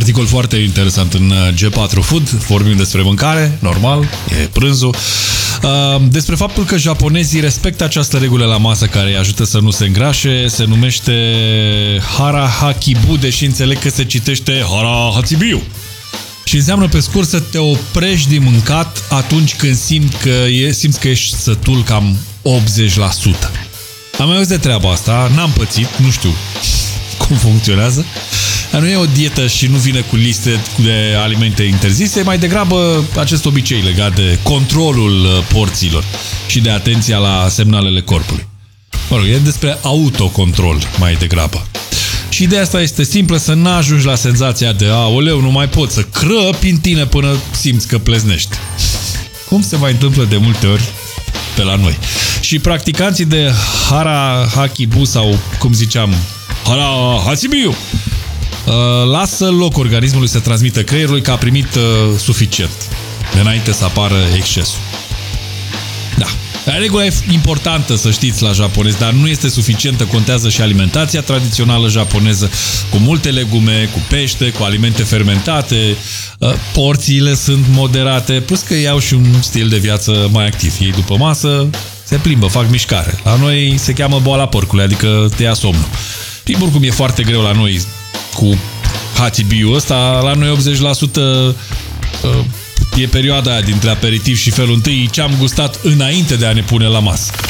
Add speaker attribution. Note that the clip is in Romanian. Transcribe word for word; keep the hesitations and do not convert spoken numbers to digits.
Speaker 1: articol foarte interesant în G patru Food, vorbim despre mâncare, normal, e prânzul, despre faptul că japonezii respectă această regulă la masă care îi ajută să nu se îngrașe, se numește Hara Hakibu, deși înțeleg că se citește Hara Hatsibiu. Și înseamnă pe scurt să te oprești din mâncat atunci când simți că, e, simți că ești sătul cam optzeci la sută. Am mai auzit de treaba asta, n-am pățit, nu știu cum funcționează. Dar nu e o dietă și nu vine cu liste de alimente interzise, mai degrabă acest obicei legat de controlul porțiilor și de atenția la semnalele corpului. Mă rog, e despre autocontrol mai degrabă. Și ideea asta este simplă, să n-ajungi la senzația de aoleu, nu mai pot, să crăpi în tine până simți că pleznești. Cum se mai întâmplă de multe ori pe la noi. Și practicanții de Hara Hakibu sau, cum ziceam, Hara Hatsibiu, lasă loc organismului să transmită creierului că a primit uh, suficient înainte să apară excesul. Da. Regula e importantă, să știți, la japonezi, dar nu este suficientă, contează și alimentația tradițională japoneză, cu multe legume, cu pește, cu alimente fermentate, uh, porțiile sunt moderate, plus că ei au și un stil de viață mai activ. Ei după masă se plimbă, fac mișcare. La noi se cheamă boala porcului, adică te ia somnul. Și oricum e foarte greu la noi cu Hatsibiu ăsta, la noi optzeci la sută e perioada aia dintre aperitiv și felul întâi, ce am gustat înainte de a ne pune la masă.